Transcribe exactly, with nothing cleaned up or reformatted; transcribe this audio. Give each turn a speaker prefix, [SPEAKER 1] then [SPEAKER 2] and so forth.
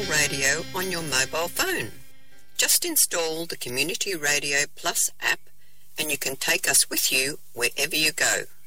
[SPEAKER 1] digital radio on your mobile phone. Just install the Community Radio Plus app and you can take us with you wherever you go.